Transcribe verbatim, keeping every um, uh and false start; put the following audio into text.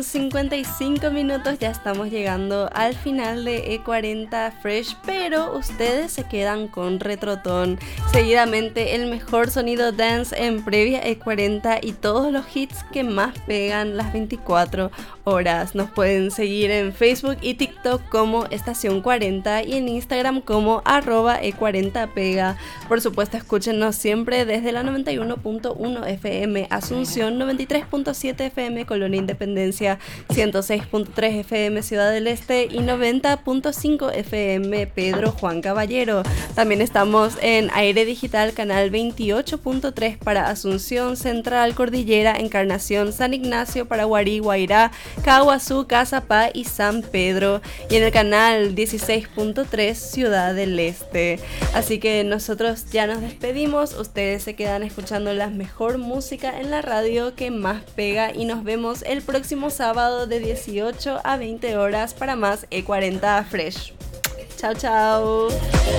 cincuenta y cinco minutos, ya estamos llegando al final de E cuarenta Fresh, pero ustedes se quedan con Retrotón. Seguidamente el mejor sonido dance en previa E cuarenta y todos los hits que más pegan las veinticuatro horas. Nos pueden seguir en Facebook y TikTok como Estación cuarenta y en Instagram como arroba E cuarenta pega. Por supuesto, escúchenos siempre desde la noventa y uno punto uno F M Asunción, noventa y tres punto siete F M Colonia Independencia, ciento seis punto tres F M Ciudad del Este y noventa punto cinco F M Pedro Juan Caballero. También estamos en Aire Digital, canal veintiocho punto tres para Asunción, Central, Cordillera, Encarnación, San Ignacio, Paraguarí, Guairá, Caguazú, Cazapá y San Pedro. Y en el canal dieciséis punto tres Ciudad del Este. Así que nosotros ya nos despedimos. Ustedes se quedan escuchando la mejor música en la radio que más pega y nos vemos el próximo sábado de dieciocho a veinte horas para más E cuarenta Fresh. Chao, chao.